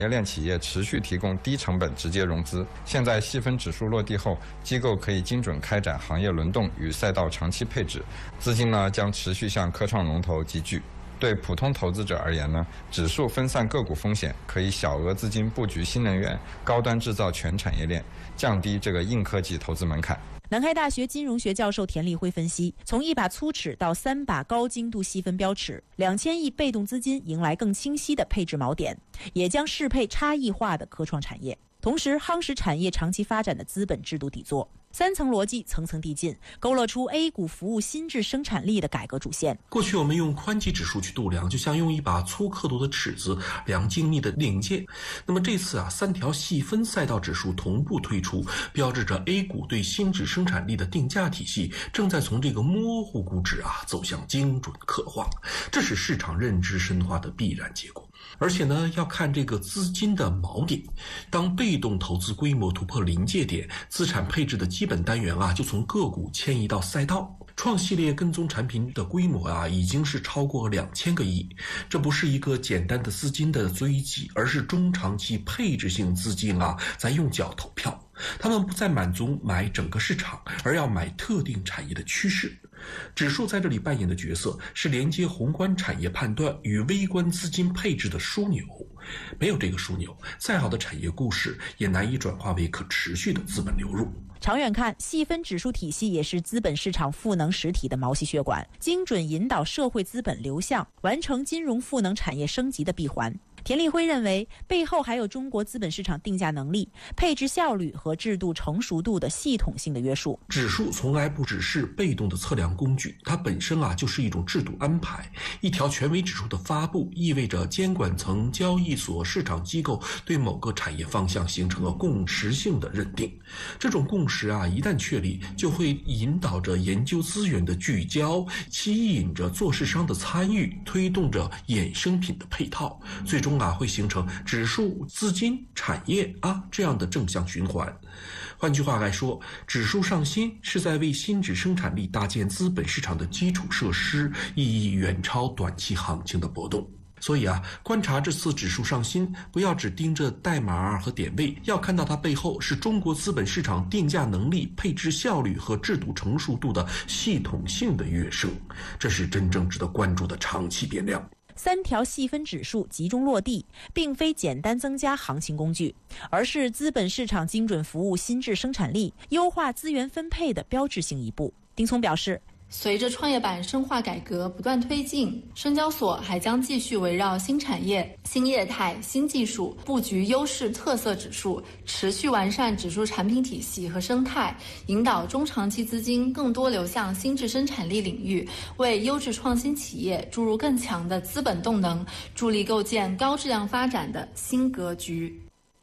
业链企业持续提供低成本直接融资。现在细分指数落地后，机构可以精准开展行业轮动与赛道长期配置，资金呢将持续向科创龙头集聚。对普通投资者而言呢，指数分散个股风险，可以小额资金布局新能源、高端制造全产业链，降低这个硬科技投资门槛。 南开大学金融学教授田立辉分析，从一把粗尺到3把高精度细分标尺，2000亿被动资金迎来更清晰的配置锚点，也将适配差异化的科创产业，同时夯实产业长期发展的资本制度底座。3层逻辑层层递进，勾勒出 A 股服务新质生产力的改革主线。 过去我们用宽基指数去度量，就像用一把粗刻度的尺子量精密的零件。那么这次3条细分赛道指数同步推出，标志着 A 股对新质生产力的定价体系正在从这个模糊估值走向精准刻画，这是市场认知深化的必然结果。而且呢，要看这个资金的锚点。当被动投资规模突破临界点，资产配置的基本单元就从个股迁移到赛道。创系列跟踪产品的规模已经是超过2000个亿，这不是一个简单的资金的追击，而是中长期配置性资金在用脚投票。他们不再满足买整个市场，而要买特定产业的趋势。指数在这里扮演的角色是连接宏观产业判断与微观资金配置的枢纽。没有这个枢纽，再好的产业故事也难以转化为可持续的资本流入。 长远看，细分指数体系也是资本市场赋能实体的毛细血管，精准引导社会资本流向，完成金融赋能产业升级的闭环。田立辉认为，背后还有中国资本市场定价能力、配置效率和制度成熟度的系统性的约束。 指数从来不只是被动的测量工具，它本身就是一种制度安排。一条权威指数的发布，意味着监管层、交易所、市场机构对某个产业方向形成了共识性的认定。这种共识一旦确立，就会引导着研究资源的聚焦，吸引着做市商的参与，推动着衍生品的配套，最终会形成指数、资金、产业这样的正向循环。换句话来说，指数上新是在为新质生产力搭建资本市场的基础设施，意义远超短期行情的波动。所以观察这次指数上新，不要只盯着代码和点位，要看到它背后是中国资本市场定价能力、配置效率和制度成熟度的系统性的跃升，这是真正值得关注的长期变量。 3条细分指数集中落地，并非简单增加行情工具，而是资本市场精准服务新质生产力、优化资源分配的标志性一步。丁聪表示， 随着创业板深化改革不断推进，深交所还将继续围绕新产业、新业态、新技术布局优势特色指数，持续完善指数产品体系和生态，引导中长期资金更多流向新质生产力领域，为优质创新企业注入更强的资本动能，助力构建高质量发展的新格局。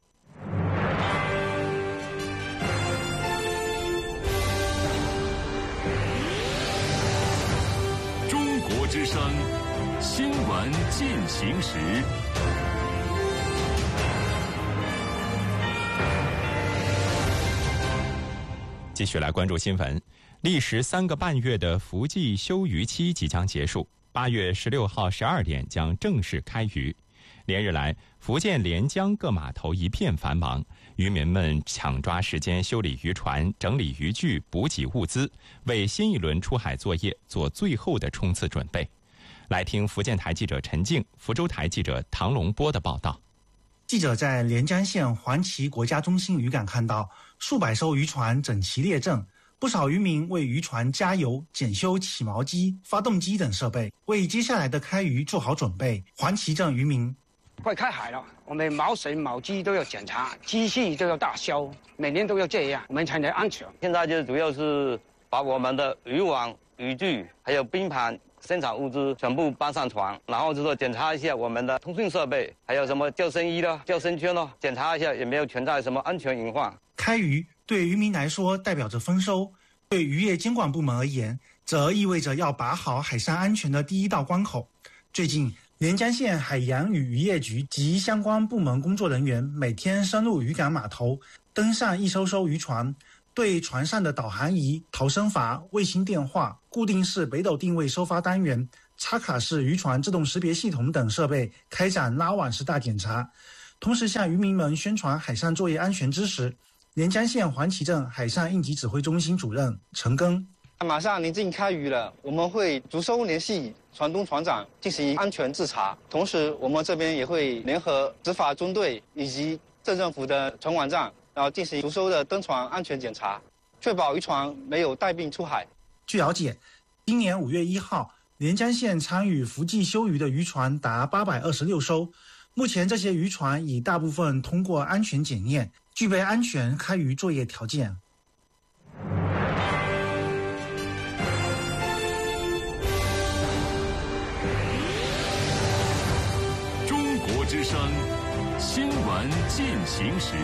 之声新闻进行时， 继续来关注新闻。历时3个半月的福记休渔期即将结束，8月16号12点将正式开渔。连日来，福建连江各码头一片繁忙，渔民们抢抓时间修理渔船、整理渔具、补给物资，为新一轮出海作业做最后的冲刺准备。来听福建台记者陈静、福州台记者唐龙波的报道。 记者在连江县黄岐国家中心渔港看到数百艘渔船整齐列阵，不少渔民为渔船加油、检修起锚机、发动机等设备，为接下来的开渔做好准备。黄岐镇渔民， 快开海了，我们锚绳、锚机都要检查，机器都要大修，每年都要这样，我们才能安全。 现在就主要是把我们的渔网、渔具还有冰盘、生产物资全部搬上船，然后就说检查一下我们的通讯设备，还有什么救生衣了、救生圈了，检查一下有没有存在什么安全隐患。 开渔对渔民来说代表着丰收，对渔业监管部门而言，则意味着要把好海上安全的第一道关口。最近，连江县海洋与渔业局及相关部门工作人员每天深入渔港码头，登上一艘艘渔船，对船上的导航仪、逃生筏、卫星电话、固定式北斗定位收发单元、插卡式渔船自动识别系统等设备开展拉网式大检查。 同时向渔民们宣传海上作业安全知识。连江县黄岐镇海上应急指挥中心主任陈庚： 马上临近开渔了，我们会逐艘联系船东船长进行安全自查，同时我们这边也会联合执法中队以及镇政府的船管站，然后进行逐艘的登船安全检查，确保渔船没有带病出海。 据了解，今年5月1号，连江县参与伏季休渔的渔船达826艘，目前这些渔船已大部分通过安全检验，具备安全开渔作业条件。 中国之声新闻进行时。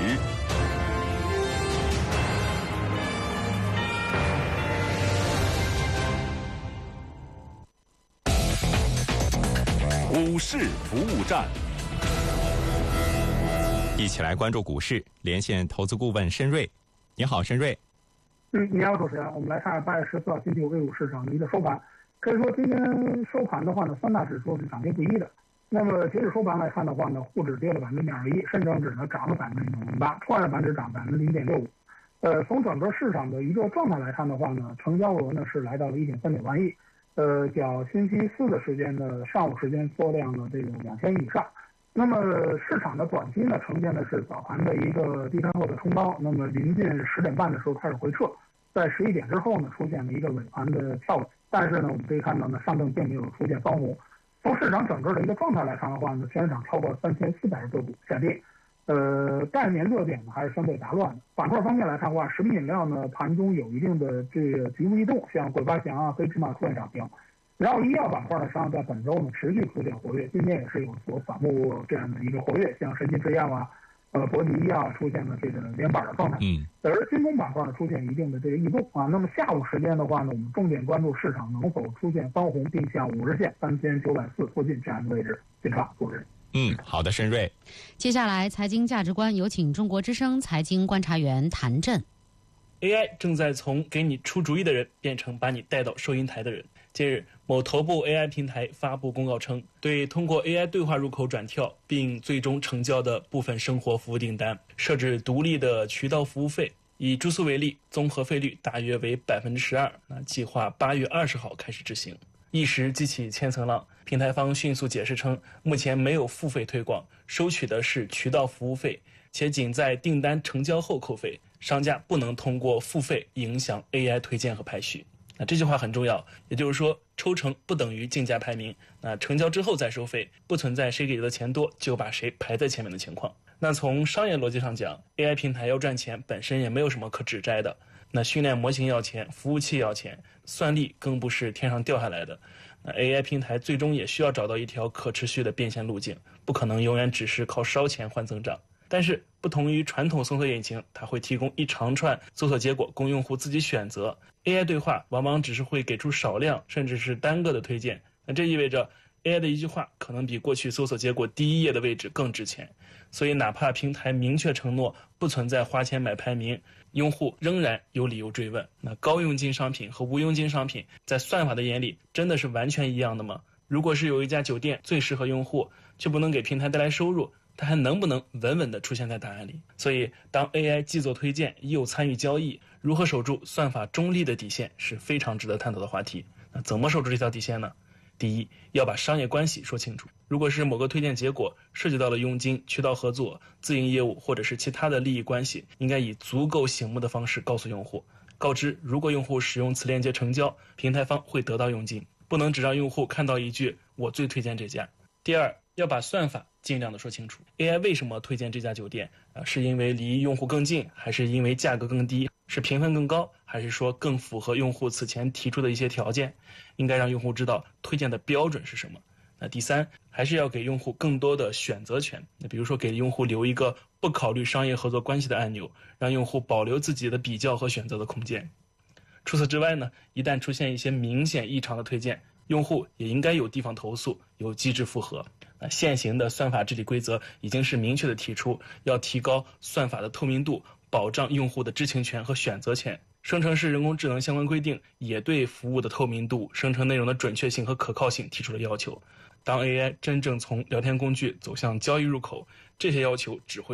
股市服务站， 一起来关注股市，连线投资顾问申瑞。你好，申瑞。 你好，主持人。我们来看8月14号星期五 A 股市场的一个收盘。可以说今天收盘的话呢，三大指数是涨跌不一的。那么截止收盘来看的话呢，沪指跌了0.21%，深证指呢涨了0.08%，创业板指涨0.65%。从整个市场的一个状态来看的话呢，成交额呢是来到了1.39万亿。较星期四的时间呢，上午时间缩量了这个2000亿以上。那么市场的短期呢，呈现的是早盘的一个低开后的冲高，那么临近10点半的时候开始回撤，在11点之后呢，出现了一个尾盘的跳尾。但是呢，我们可以看到呢，上证并没有出现翻红。从市场整个的一个状态来看的话呢，全场超过3400个股下跌。概念热点呢还是相对杂乱的。板块方面来看的话，食品饮料呢盘中有一定的这个局部异动，像鬼八祥啊、飞芝麻出现涨停。然后医药板块呢，实际上在本周呢持续出现活跃，今天也是有所反复这样的一个活跃，像神奇制药啊、博迪医药出现了这个连板的状态。而军工板块呢出现一定的这个异动啊。那么下午时间的话呢，我们重点关注市场能否出现翻红，并向5日线3940附近这样的位置进场布置。 好的，申瑞。 接下来财经价值观，有请中国之声财经观察员谭震。 AI 正在从给你出主意的人变成把你带到收银台的人。近日，某头部 AI 平台发布公告称，对通过 AI 对话入口转跳并最终成交的部分生活服务订单设置独立的渠道服务费。以住宿为例，综合费率大约为12%，计划8月20号开始执行。一时激起千层浪，平台方迅速解释称，目前没有付费推广，收取的是渠道服务费，且仅在订单成交后扣费，商家不能通过付费影响 AI 推荐和排序。这句话很重要，也就是说，抽成不等于竞价排名。成交之后再收费，不存在谁给的钱多就把谁排在前面的情况。从商业逻辑上讲 ，AI 平台要赚钱本身也没有什么可指摘的。训练模型要钱，服务器要钱，算力更不是天上掉下来的。AI 平台最终也需要找到一条可持续的变现路径，不可能永远只是靠烧钱换增长。但是不同于传统搜索引擎，它会提供一长串搜索结果供用户自己选择。AI 对话往往只是会给出少量甚至是单个的推荐。这意味着 AI 的一句话可能比过去搜索结果第一页的位置更值钱。所以哪怕平台明确承诺不存在花钱买排名，用户仍然有理由追问。高佣金商品和无佣金商品在算法的眼里真的是完全一样的吗？如果是有一家酒店最适合用户，却不能给平台带来收入，它还能不能稳稳地出现在答案里？所以当 AI 既做推荐又参与交易，如何守住算法中立的底线是非常值得探讨的话题。怎么守住这条底线呢？第一，要把商业关系说清楚。如果是某个推荐结果涉及到了佣金、渠道合作、自营业务或者是其他的利益关系，应该以足够醒目的方式告诉用户，告知如果用户使用此链接成交，平台方会得到佣金，不能只让用户看到一句我最推荐这家。第二，要把算法尽量的说清楚。 AI 为什么推荐这家酒店？是因为离用户更近，还是因为价格更低，是评分更高，还是说更符合用户此前提出的一些条件？应该让用户知道推荐的标准是什么。第三，还是要给用户更多的选择权。比如说给用户留一个不考虑商业合作关系的按钮，让用户保留自己的比较和选择的空间。除此之外呢，一旦出现一些明显异常的推荐，用户也应该有地方投诉，有机制复核。现行的算法治理规则已经是明确的提出，要提高算法的透明度，保障用户的知情权和选择权。生成式人工智能相关规定也对服务的透明度、生成内容的准确性和可靠性提出了要求。 当 AI 真正从聊天工具走向交易入口，这些要求只会